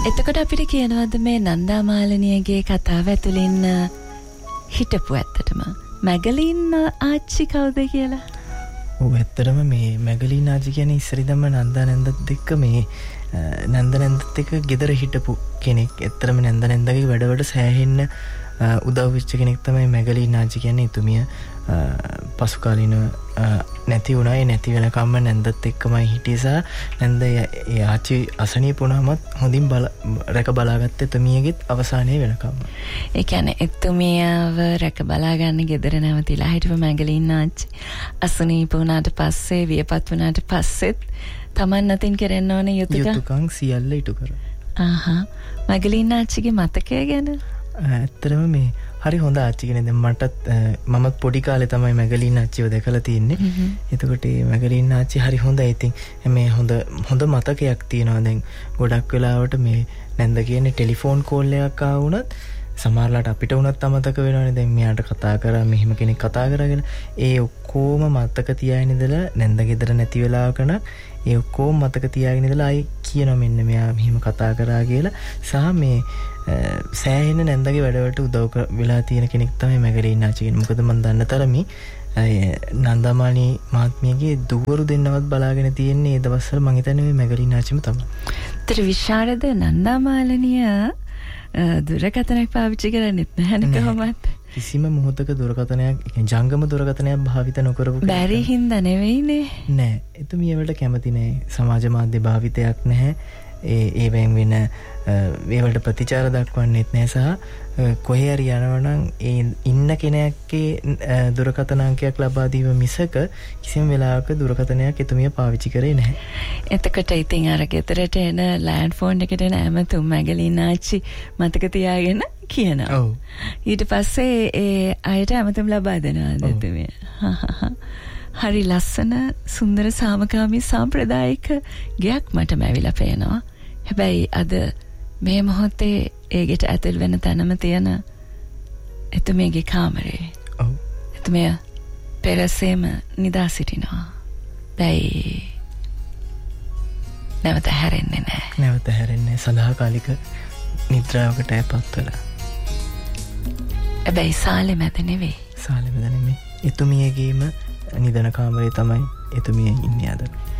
එතකොට අපිට කියනවාද මේ නන්දා මාලනියගේ කතාව ඇතුළින් හිටපු ඇත්තටම මැගලින් ආච්චි කවුද කියලා? ඔව් ඇත්තටම මේ මැගලින් ආච්චි කියන්නේ ඉස්සරින්දම නන්දා නැන්දත් එක්ක මේ නන්ද නැන්දත් එක්ක ගෙදර හිටපු කෙනෙක්. ඇත්තටම නන්ද නැන්දගේ වැඩවලට සෑහෙන්න උදව් වෙච්ච කෙනෙක් තමයි මැගලින් ආච්චි කියන්නේ. එතුමිය පසු කාලිනව නැති වුණා. ඒ නැති වෙනකම්ම නැන්දත් එක්කමයි හිටියේ. නැන්ද ඒ ආච්චි අසනීප වුණාමත් හොඳින් රැක බලාගත්තේ එතුමියගෙත් අවසානයේ වෙනකම්ම. ඒ කියන්නේ එතුමියව රැක බලා ගන්න ගෙදර නැවතිලා හිටපු මැගලින් ආච්චි අසනීප වුණාට පස්සේ වියපත් වුණාට පස්සෙත් Taman අතින් කරන්න ඕන යුතුයකම් සියල්ල ඉටු කරා. මැගලින් ආච්චිගේ මතකය ගැන ඇත්තටම මේ හරි හොඳ ආච්චි කෙනෙක්. දැන් මටත් මමත් පොඩි කාලේ තමයි මැගලින් ආච්චිව දැකලා තින්නේ. එතකොට මේ මැගලින් ආච්චි හරි හොඳයි. ඉතින් මේ හොඳ මතකයක් තියෙනවා. දැන් ගොඩක් වෙලාවට මේ නැන්ද කියන්නේ ටෙලිෆෝන් කෝල් එකක් ආව වුණත් සමහරලාට අපිට වුණත් අමතක වෙනවනේ. දැන් මෙයාට කතා කරා මෙහෙම කෙනෙක් කතා කරගෙන ඒ ඔක්කොම මතක තියාගෙන ඉඳලා නැන්ද ගෙදර නැති වෙලාවකන ඒ ඔක්කොම මතක තියාගෙන ඉඳලා ආයි කියනවා මෙන්න මෙයා මෙහෙම කතා කරා කියලා. සහ මේ සෑහෙන නැන්දගේ වැඩවලට උදව් වෙලා තියෙන කෙනෙක් තමයි මැගලින් ආච්චි කියන්නේ. මොකද මම දන්න තරමේ නන්දාමාලි මහත්මියගේ දුවරු දෙන්නවත් බලාගෙන තියෙන්නේ ඒ දවස්වල මං හිතන්නේ මේ මැගලින් ආච්චිම තමයි. ඒතර විශාරද නන්දාමාලනිය දුරකථනයක් පාවිච්චි කරන්නේත් නැහැනේ කොහොමද? කිසිම මොහොතක දුරකථනයක් ජංගම දුරකථනයක් භාවිත නොකරපු බැරි හින්දා නෙවෙයිනේ. නෑ. එතුමිය වලට කැමති නෑ. සමාජ මාධ්‍ය භාවිතයක් නැහැ. ඒවෙන් වෙන ඒවලට ප්‍රතිචාර දක්වන්නෙත් නෑ. සහ කොහේ හරි යනවනම් ඒ ඉන්න කෙනෙක්ගේ දුරකථන අංකයක් ලබා දීම මිසක කිසිම වෙලාවක දුරකථනයක් එතුමිය පාවිච්චි කරේ නැහැ. එතකොට ඉතින් අර ගෙදරට එන ලෑන්ඩ් ෆෝන් එකට එන ඇමතුම් මැගලින් ආච්චි මතක තියාගෙන කියනවා. ඔව්. ඊට පස්සේ ඒ අයට ඇමතුම් ලබා දෙනවා එතුමිය. හරි ලස්සන සුන්දර සාමකාමී සාම්ප්‍රදායික ගයක් මටම ඇවිල්ලා පේනවා. හැබැයි අද මේ මොහොතේ ඒ ගෙට ඇතුල් වෙන තැනම තියෙන එතුමියගේ කාමරේ. ඔව්. එතුමිය පෙරසේම නිදා සිටිනවා. දැයි නැවත හැරෙන්නේ නැහැ. නැවත හැරෙන්නේ සදාකාලික නිද්‍රාවකට ඇපත් වෙලා. හැබැයි සාලේ මැද නෙවෙයි. සාලේ මැද නෙමෙයි. එතුමියගේම නිදන කාමරේ තමයි එතුමිය ඉන්නේ අද.